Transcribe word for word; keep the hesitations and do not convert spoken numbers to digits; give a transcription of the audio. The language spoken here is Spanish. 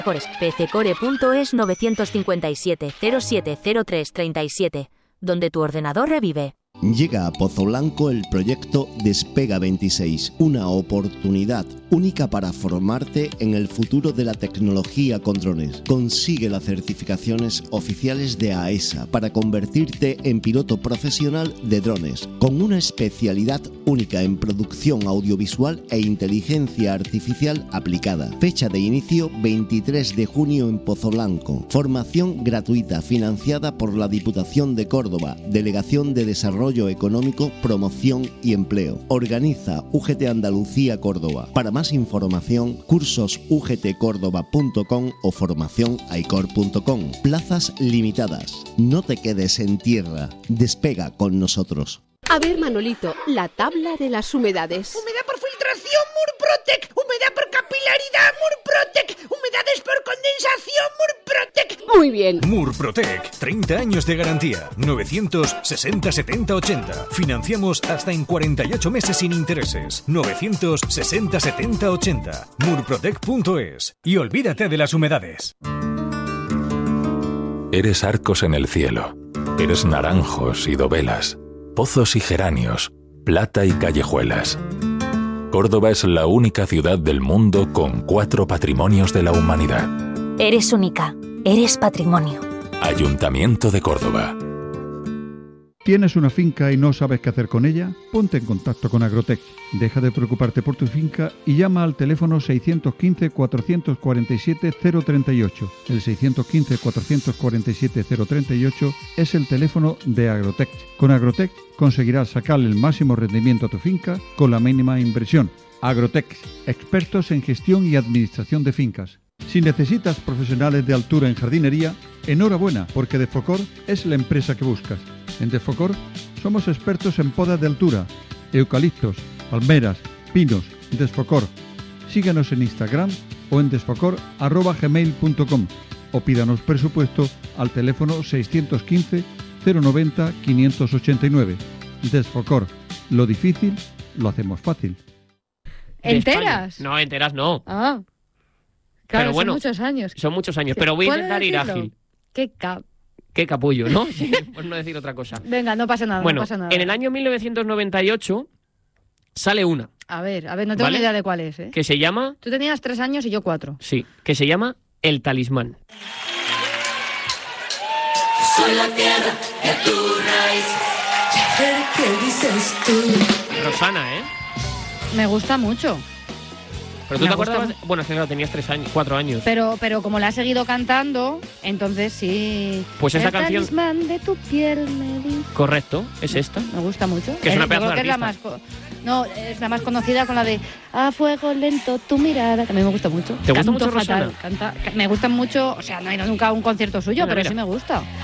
pccore punto es nueve cinco siete cero siete cero tres tres siete, donde tu ordenador revive. Llega a Pozoblanco el proyecto Despega veintiséis, una oportunidad única para formarte en el futuro de la tecnología con drones. Consigue las certificaciones oficiales de AESA para convertirte en piloto profesional de drones, con una especialidad única en producción audiovisual e inteligencia artificial aplicada. Fecha de inicio veintitrés de junio en Pozoblanco. Formación gratuita financiada por la Diputación de Córdoba, Delegación de Desarrollo Económico, Promoción y Empleo. Organiza U G T Andalucía Córdoba. Para más información, cursos u g t córdoba punto com o formación aicor punto com. Plazas limitadas. No te quedes en tierra. Despega con nosotros. A ver, Manolito, la tabla de las humedades. Humedad por filtración, Murprotec. Humedad por capilaridad, Murprotec. Humedades por condensación, Murprotec. Muy bien. Murprotec, treinta años de garantía. novecientos sesenta setenta ochenta. Financiamos hasta en cuarenta y ocho meses sin intereses. novecientos sesenta setenta ochenta. murprotec punto es. Y olvídate de las humedades. Eres arcos en el cielo. Eres naranjos y dovelas, pozos y geranios, plata y callejuelas. Córdoba es la única ciudad del mundo con cuatro patrimonios de la humanidad. Eres única, eres patrimonio. Ayuntamiento de Córdoba. ¿Tienes una finca y no sabes qué hacer con ella? Ponte en contacto con Agrotech. Deja de preocuparte por tu finca y llama al teléfono seiscientos quince cuatrocientos cuarenta y siete cero treinta y ocho. El seiscientos quince cuatrocientos cuarenta y siete cero treinta y ocho es el teléfono de Agrotech. Con Agrotech conseguirás sacarle el máximo rendimiento a tu finca con la mínima inversión. Agrotech, expertos en gestión y administración de fincas. Si necesitas profesionales de altura en jardinería, enhorabuena, porque Defocor es la empresa que buscas. En Defocor somos expertos en podas de altura, eucaliptos, palmeras, pinos. Desfocor. Síguenos en Instagram o en desfocor arroba gmail punto com o pídanos presupuesto al teléfono seiscientos quince cero noventa quinientos ochenta y nueve. Desfocor. Lo difícil lo hacemos fácil. ¿Enteras? No, enteras no. Ah. Claro, pero bueno, son muchos años. Son muchos años, pero voy a intentar ir ágil. Qué cap. Qué capullo, ¿no? Por no decir otra cosa. Venga, no pasa nada, bueno, no pasa nada. En el año mil novecientos noventa y ocho sale una. A ver, a ver, no tengo ¿vale? ni idea de cuál es, ¿eh? Que se llama... Tú tenías tres años y yo cuatro. Sí, que se llama El Talismán. Soy la tierra de tu raíz. ¿Qué dices tú? Rosana, ¿eh? Me gusta mucho. Pero tú Me te gusta acuerdas... mu- Bueno, es que claro, tenías tres años, cuatro años. Pero, pero como la has seguido cantando, entonces sí. Pues esa El canción... talismán de tu piel me dice. Correcto, es esta. Me gusta mucho. Que es una Yo pedazo creo de que es la artista. más co- No, es la más conocida con la de A fuego lento tu mirada. También me gusta mucho. ¿Te gusta Canto mucho fatal, Rosana? canta- Me gusta mucho, o sea, no he ido nunca a un concierto suyo, Mira, pero mira. sí me gusta.